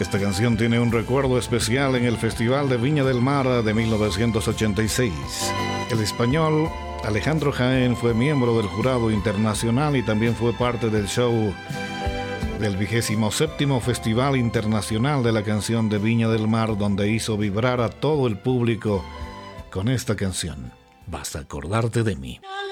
Esta canción tiene un recuerdo especial en el Festival de Viña del Mar de 1986. El español Alejandro Jaén fue miembro del jurado internacional y también fue parte del show del 27º Festival Internacional de la Canción de Viña del Mar, donde hizo vibrar a todo el público con esta canción, Vas a acordarte de mí.